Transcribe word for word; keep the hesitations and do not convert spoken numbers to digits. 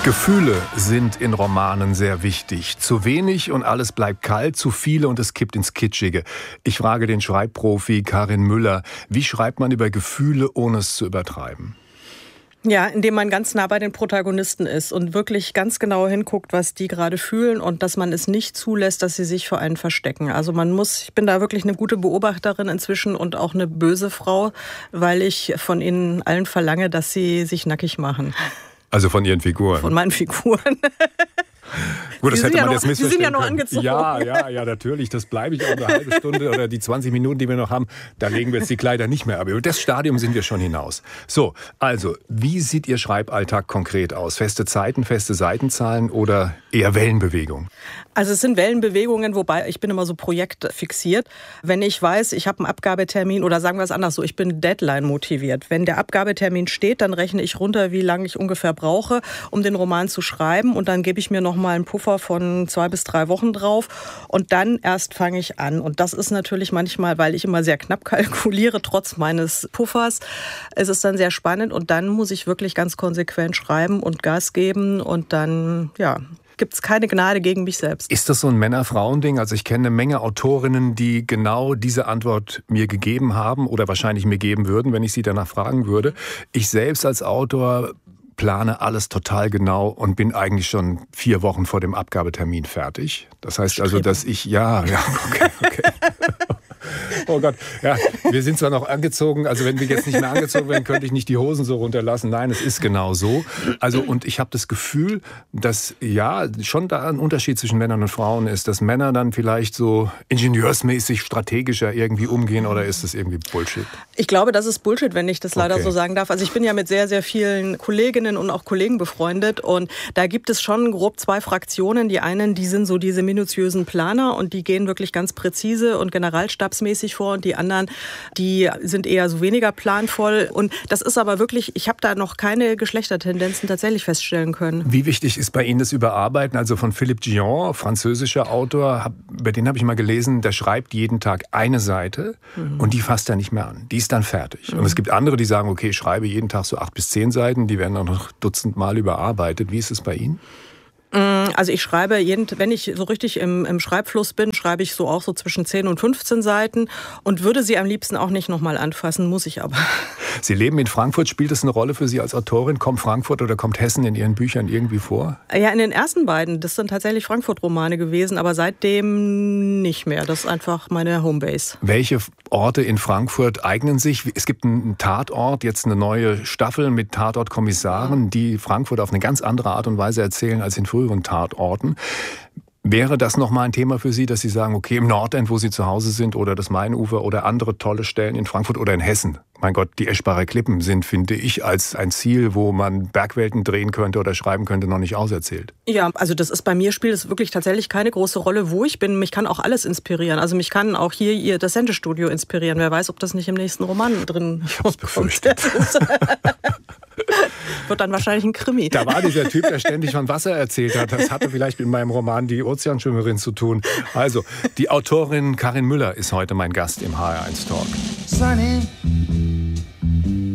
Gefühle sind in Romanen sehr wichtig. Zu wenig und alles bleibt kalt, zu viele und es kippt ins Kitschige. Ich frage den Schreibprofi Karin Müller, wie schreibt man über Gefühle, ohne es zu übertreiben? Ja, indem man ganz nah bei den Protagonisten ist und wirklich ganz genau hinguckt, was die gerade fühlen und dass man es nicht zulässt, dass sie sich vor einen verstecken. Also man muss, ich bin da wirklich eine gute Beobachterin inzwischen und auch eine böse Frau, weil ich von ihnen allen verlange, dass sie sich nackig machen. Also von Ihren Figuren? Von meinen Figuren. Gut, das Sie hätte sind man ja jetzt noch, missverstehen Sie sind ja noch können. angezogen. Ja, ja, ja, natürlich. Das bleibe ich auch eine halbe Stunde oder die zwanzig Minuten, die wir noch haben. Da legen wir jetzt die Kleider nicht mehr. Aber über das Stadium sind wir schon hinaus. So, also, wie sieht Ihr Schreiballtag konkret aus? Feste Zeiten, feste Seitenzahlen oder eher Wellenbewegung? Also es sind Wellenbewegungen, wobei ich bin immer so projektfixiert. Wenn ich weiß, ich habe einen Abgabetermin oder sagen wir es anders so, ich bin Deadline motiviert. Wenn der Abgabetermin steht, dann rechne ich runter, wie lange ich ungefähr brauche, um den Roman zu schreiben. Und dann gebe ich mir noch mal einen Puffer von zwei bis drei Wochen drauf. Und dann erst fange ich an. Und das ist natürlich manchmal, weil ich immer sehr knapp kalkuliere, trotz meines Puffers, ist es dann sehr spannend. Und dann muss ich wirklich ganz konsequent schreiben und Gas geben. Und dann, ja, gibt es keine Gnade gegen mich selbst. Ist das so ein Männer-Frauen-Ding? Also ich kenne eine Menge Autorinnen, die genau diese Antwort mir gegeben haben oder wahrscheinlich mir geben würden, wenn ich sie danach fragen würde. Ich selbst als Autor plane alles total genau und bin eigentlich schon vier Wochen vor dem Abgabetermin fertig. Das heißt also, dass ich, ja, ja, okay, okay. Oh Gott, ja, wir sind zwar noch angezogen, also wenn wir jetzt nicht mehr angezogen wären, könnte ich nicht die Hosen so runterlassen. Nein, es ist genau so. Also und ich habe das Gefühl, dass ja schon da ein Unterschied zwischen Männern und Frauen ist, dass Männer dann vielleicht so ingenieursmäßig strategischer irgendwie umgehen oder ist das irgendwie Bullshit? Ich glaube, das ist Bullshit, wenn ich das leider Okay. so sagen darf. Also ich bin ja mit sehr, sehr vielen Kolleginnen und auch Kollegen befreundet und da gibt es schon grob zwei Fraktionen. Die einen, die sind so diese minutiösen Planer und die gehen wirklich ganz präzise und generalstabsmäßig vor und die anderen, die sind eher so weniger planvoll. Und das ist aber wirklich, ich habe da noch keine Geschlechtertendenzen tatsächlich feststellen können. Wie wichtig ist bei Ihnen das Überarbeiten? Also von Philippe Gillon, französischer Autor, hab, bei dem habe ich mal gelesen, der schreibt jeden Tag eine Seite mhm. und die fasst er nicht mehr an. Die ist dann fertig. Mhm. Und es gibt andere, die sagen, okay, ich schreibe jeden Tag so acht bis zehn Seiten, die werden dann noch dutzendmal überarbeitet. Wie ist es bei Ihnen? Also ich schreibe, jeden, wenn ich so richtig im, im Schreibfluss bin, schreibe ich so auch so zwischen zehn und fünfzehn Seiten und würde sie am liebsten auch nicht nochmal anfassen, muss ich aber. Sie leben in Frankfurt. Spielt das eine Rolle für Sie als Autorin? Kommt Frankfurt oder kommt Hessen in Ihren Büchern irgendwie vor? Ja, in den ersten beiden, das sind tatsächlich Frankfurt-Romane gewesen, aber seitdem nicht mehr. Das ist einfach meine Homebase. Welche Orte in Frankfurt eignen sich? Es gibt einen Tatort, jetzt eine neue Staffel mit Tatortkommissaren, die Frankfurt auf eine ganz andere Art und Weise erzählen als in früheren Tatorten. Wäre das nochmal ein Thema für Sie, dass Sie sagen, okay, im Nordend, wo Sie zu Hause sind, oder das Mainufer oder andere tolle Stellen in Frankfurt oder in Hessen? Mein Gott, die Eschbacher Klippen sind, finde ich, als ein Ziel, wo man Bergwelten drehen könnte oder schreiben könnte, noch nicht auserzählt. Ja, also das ist bei mir, spielt es wirklich tatsächlich keine große Rolle, wo ich bin. Mich kann auch alles inspirieren. Also mich kann auch hier ihr das Sendestudio inspirieren. Wer weiß, ob das nicht im nächsten Roman drin vorkommt. Wird dann wahrscheinlich ein Krimi. Da war dieser Typ, der ständig von Wasser erzählt hat. Das hatte vielleicht mit meinem Roman Die Ozeanschwimmerin zu tun. Also, die Autorin Karin Müller ist heute mein Gast im H R eins Talk. Sunny